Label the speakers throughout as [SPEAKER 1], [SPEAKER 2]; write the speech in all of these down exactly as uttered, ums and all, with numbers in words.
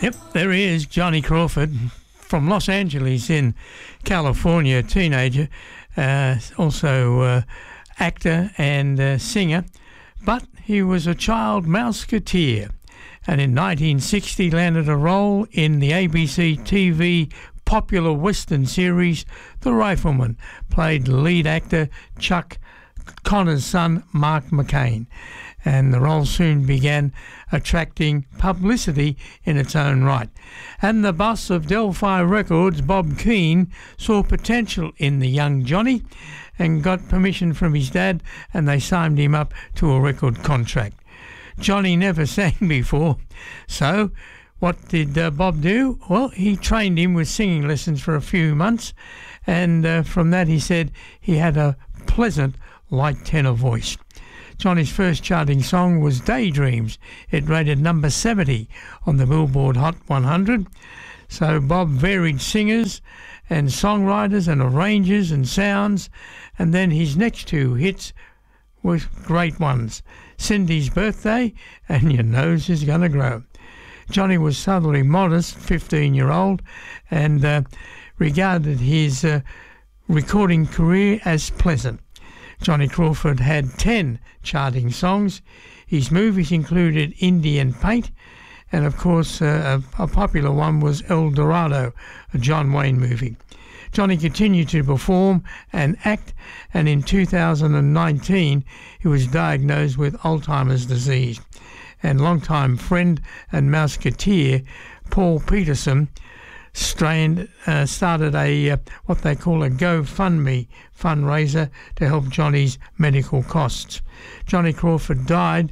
[SPEAKER 1] Yep, there he is, Johnny Crawford from Los Angeles in California, a teenager, uh, also uh, actor and uh, singer, but he was a child mouseketeer, and in nineteen sixty landed a role in the A B C T V popular Western series The Rifleman, played lead actor Chuck Connor's son Mark McCain, and the role soon began attracting publicity in its own right. And the boss of Delphi Records, Bob Keane, saw potential in the young Johnny and got permission from his dad, and they signed him up to a record contract. Johnny never sang before, so what did uh, Bob do? Well, he trained him with singing lessons for a few months, and uh, from that he said he had a pleasant light tenor voice. Johnny's first charting song was Daydreams. It rated number seventy on the Billboard Hot one hundred. So Bob varied singers and songwriters and arrangers and sounds, and then his next two hits were great ones, Cindy's Birthday and Your Nose Is Gonna Grow. Johnny was thoroughly modest, fifteen-year-old, and uh, regarded his uh, recording career as pleasant. Johnny Crawford had ten charting songs. His movies included Indian Paint, and of course uh, a, a popular one was El Dorado, a John Wayne movie. Johnny continued to perform and act, and in two thousand nineteen he was diagnosed with Alzheimer's disease. And longtime friend and mouseketeer Paul Peterson Strand uh, started a uh, what they call a GoFundMe fundraiser to help Johnny's medical costs. Johnny Crawford died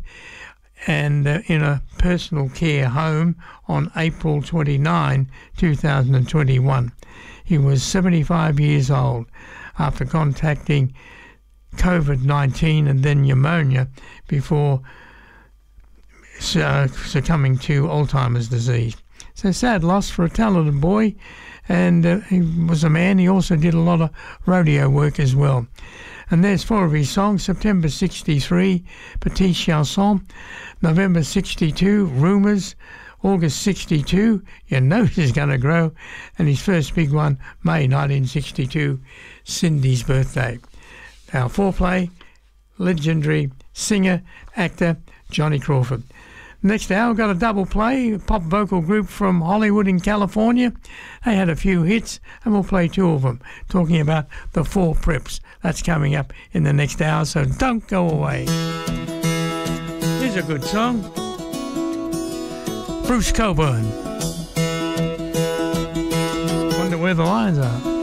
[SPEAKER 1] and uh, in a personal care home on April twenty-ninth, two thousand twenty-one. He was seventy-five years old after contacting COVID nineteen and then pneumonia before uh, succumbing to Alzheimer's disease. So sad loss for a talented boy, and uh, he was a man. He also did a lot of rodeo work as well. And there's four of his songs: September sixty-three, Petite Chanson; November sixty-two, Rumours; August sixty-two, Your Nose Is Gonna Grow; and his first big one, May nineteen sixty-two, Cindy's Birthday. Our foreplay, legendary singer, actor, Johnny Crawford. Next hour, we've got a double play, a pop vocal group from Hollywood in California. They had a few hits, and we'll play two of them, talking about the Four Preps. That's coming up in the next hour, so don't go away. Here's a good song. Bruce Cockburn. Wonder where the lines are.